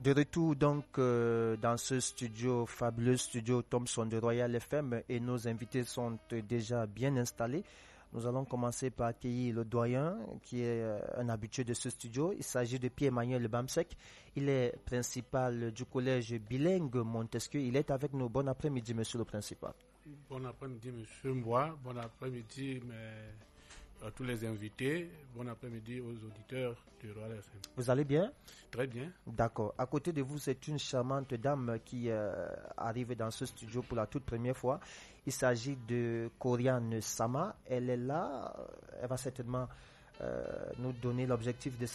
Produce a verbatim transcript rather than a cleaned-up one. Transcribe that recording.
De retour donc euh, dans ce studio, fabuleux studio Thompson de Royal F M, et nos invités sont déjà bien installés. Nous allons commencer par accueillir le doyen qui est euh, un habitué de ce studio. Il s'agit de Pierre-Emmanuel Bamsek. Il est principal du collège bilingue Montesquieu. Il est avec nous. Bon après-midi, monsieur le principal. Bon après-midi, monsieur Mbois. Bon après-midi, mais... à tous les invités, bon après-midi aux auditeurs du Royal F M. Vous allez bien? Très bien. D'accord. À côté de vous, c'est une charmante dame qui euh, arrive dans ce studio pour la toute première fois. Il s'agit de Koriane Sama. Elle est là. Elle va certainement euh, nous donner l'objectif de